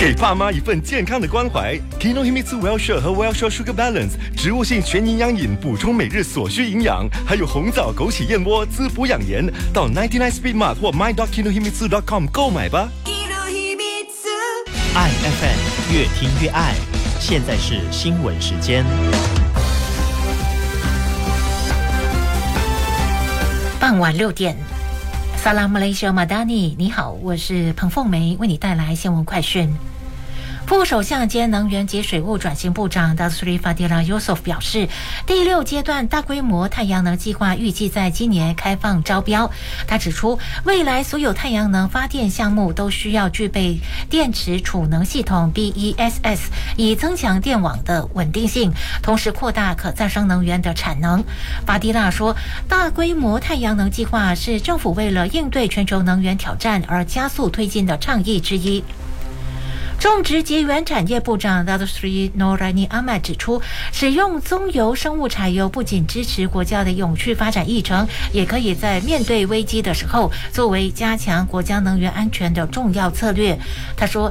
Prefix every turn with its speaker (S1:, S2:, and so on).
S1: 给爸妈一份健康的关怀。Kinohimitsu Well-Share 和 Well-Share Sugar Balance 植物性全营养饮，补充每日所需营养，还有红枣枸杞燕窝滋补养颜。到99 Speed Mart 或 my.kinohimitsu.com 购买吧。
S2: 爱 FM 越听越爱。现在是新闻时间。
S3: 傍晚6点。Salam Malaysia Madani， 你好，我是彭凤梅，为你带来新闻快讯。副首相兼能源及水务转型部长 Datuk Seri Fadila Yusof 表示，第6阶段大规模太阳能计划预计在今年开放招标。他指出，未来所有太阳能发电项目都需要具备电池储能系统 BESS， 以增强电网的稳定性，同时扩大可再生能源的产能。法迪拉说，大规模太阳能计划是政府为了应对全球能源挑战而加速推进的倡议之一。种植及原产业部长 Datuk Seri Norraini Ahmad 指出，使用棕油生物柴油不仅支持国家的永续发展议程，也可以在面对危机的时候作为加强国家能源安全的重要策略。他说，